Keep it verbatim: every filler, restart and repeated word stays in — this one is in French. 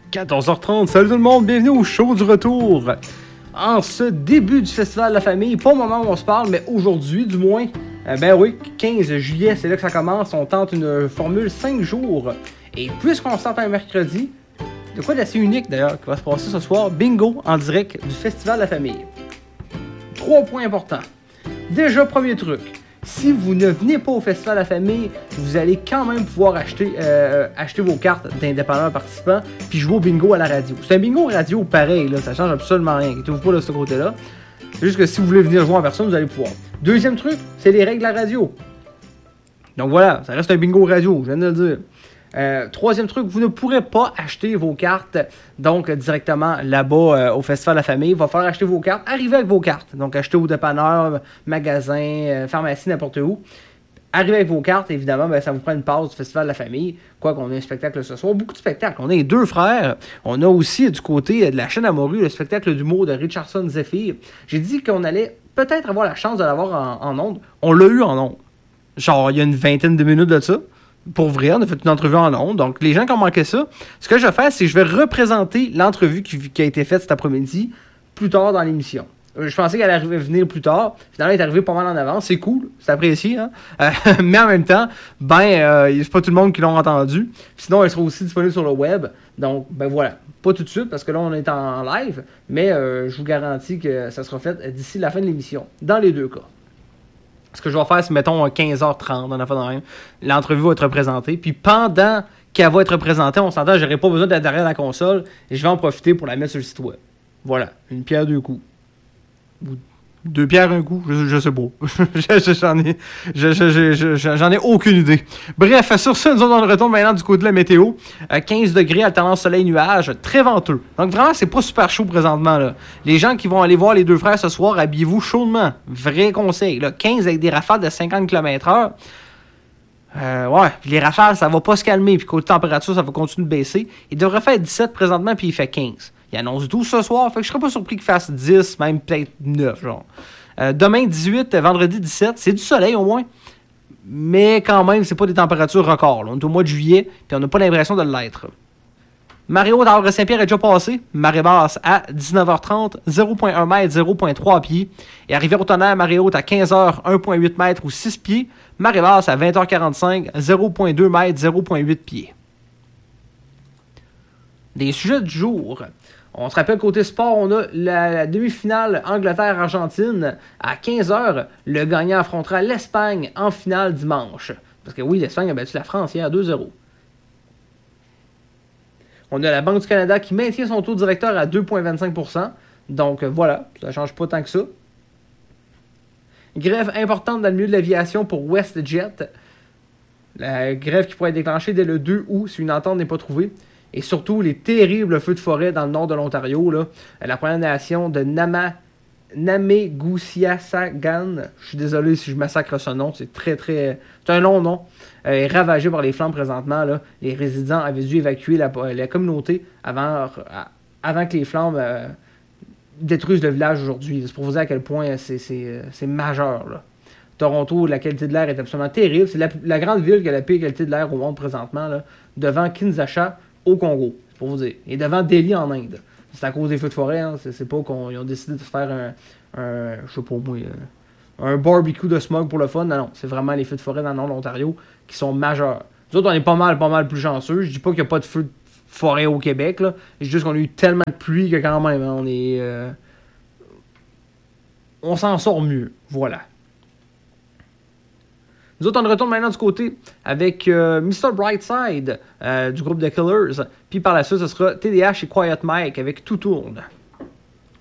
quatorze heures trente, salut tout le monde, bienvenue au show du retour. En ce début du Festival de la Famille, pas au moment où on se parle, mais aujourd'hui du moins, euh, ben oui, quinze juillet, c'est là que ça commence, on tente une formule cinq jours. Et puisqu'on se tente un mercredi, de quoi d'assez unique d'ailleurs qui va se passer ce soir, bingo en direct du Festival de la Famille. Trois points importants. Déjà, premier truc. Si vous ne venez pas au Festival de la Famille, vous allez quand même pouvoir acheter, euh, acheter vos cartes d'indépendants participants puis jouer au bingo à la radio. C'est un bingo radio pareil, là, ça change absolument rien. Inquiétez-vous pas de ce côté-là. C'est juste que si vous voulez venir jouer en personne, vous allez pouvoir. Deuxième truc, c'est les règles de la radio. Donc voilà, ça reste un bingo radio, je viens de le dire. Euh, troisième truc, vous ne pourrez pas acheter vos cartes donc directement là-bas euh, au Festival de la Famille. Il va falloir acheter vos cartes, arriver avec vos cartes. Donc acheter au dépanneur, magasin, euh, pharmacie, n'importe où. Arriver avec vos cartes, évidemment, ben, ça vous prend une passe du Festival de la Famille. Quoi qu'on ait un spectacle ce soir, beaucoup de spectacles. On a les deux frères. On a aussi du côté de la chaîne à morue, le spectacle d'humour de Richardson Zephyr. J'ai dit qu'on allait peut-être avoir la chance de l'avoir en, en ondes. On l'a eu en ondes. Genre, il y a une vingtaine de minutes de ça. Pour vrai, on a fait une entrevue en ondes. Donc, les gens qui ont manqué ça, ce que je vais faire, c'est que je vais représenter l'entrevue qui, qui a été faite cet après-midi plus tard dans l'émission. Je pensais qu'elle allait venir plus tard. Finalement, elle est arrivée pas mal en avance. C'est cool, c'est apprécié. Hein? Euh, mais en même temps, ben, euh, c'est pas tout le monde qui l'a entendu. Sinon, elle sera aussi disponible sur le web. Donc, ben voilà. Pas tout de suite, parce que là, on est en live. Mais euh, je vous garantis que ça sera fait d'ici la fin de l'émission. Dans les deux cas. Ce que je vais faire, c'est, mettons, quinze heures trente, on a fait dans même. L'entrevue va être représentée. Puis pendant qu'elle va être représentée, on s'entend, j'aurai pas besoin d'être derrière la console. Et je vais en profiter pour la mettre sur le site web. Voilà. Une pierre deux coups. Deux pierres un coup, je, je sais pas. j'en, ai, je, je, je, je, j'en ai aucune idée. Bref, sur ça, nous on retourne maintenant du côté de la météo. Euh, quinze degrés, alternance soleil-nuage, très venteux. Donc vraiment, c'est pas super chaud présentement. Là. Les gens qui vont aller voir les deux frères ce soir, habillez-vous chaudement. Vrai conseil. Là. quinze avec des rafales de cinquante kilomètres heure. Euh, ouais, puis les rafales, ça va pas se calmer. Puis côté température, ça va continuer de baisser. Il devrait faire dix-sept présentement, puis il fait quinze. Il annonce douze ce soir, fait que je serais pas surpris qu'il fasse dix, même peut-être neuf, genre. Euh, demain, dix-huit, vendredi, dix-sept, c'est du soleil au moins. Mais quand même, c'est pas des températures records. Là. On est au mois de juillet, puis on n'a pas l'impression de l'être. Marée haute à Havre-Saint-Pierre est déjà passée. Marée basse à dix-neuf heures trente, zéro virgule un mètre, zéro virgule trois pieds. Et à Rivière-au-Tonnerre, marée haute à quinze heures, un virgule huit mètres ou six pieds. Marée basse à vingt heures quarante-cinq, zéro virgule deux mètres, zéro virgule huit pieds. Des sujets du jour. On se rappelle, côté sport, on a la, la demi-finale Angleterre-Argentine à quinze heures. Le gagnant affrontera l'Espagne en finale dimanche. Parce que oui, l'Espagne a battu la France hier deux zéro. On a la Banque du Canada qui maintient son taux directeur à deux virgule vingt-cinq pour cent. Donc voilà, ça ne change pas tant que ça. Grève importante dans le milieu de l'aviation pour WestJet. La grève qui pourrait être déclenchée dès le deux août si une entente n'est pas trouvée. Et surtout, les terribles feux de forêt dans le nord de l'Ontario. Là. La Première Nation de Nama, Namegooseasagan, je suis désolé si je massacre ce nom, c'est très très... C'est un long nom. Euh, est ravagé par les flammes présentement. Là. Les résidents avaient dû évacuer la, la communauté avant, avant que les flammes euh, détruisent le village aujourd'hui. C'est pour vous dire à quel point c'est, c'est, c'est majeur. Là. Toronto, la qualité de l'air est absolument terrible. C'est la, la grande ville qui a la pire qualité de l'air au monde présentement. Là, devant Kinshasa, au Congo, c'est pour vous dire. Et devant Delhi en Inde. C'est à cause des feux de forêt, hein. c'est, c'est pas qu'ils ont décidé de faire un, un je sais pas moi, euh, un barbecue de smog pour le fun. Non, non, c'est vraiment les feux de forêt dans le nord de l'Ontario qui sont majeurs. Nous autres, on est pas mal, pas mal plus chanceux. Je dis pas qu'il n'y a pas de feux de forêt au Québec, là. Je dis juste qu'on a eu tellement de pluie que quand même, hein, on est... Euh, on s'en sort mieux. Voilà. Nous autres, on retourne maintenant du côté avec euh, mister Brightside euh, du groupe The Killers. Puis par la suite, ce sera T D H et Quiet Mike avec Tout tourne.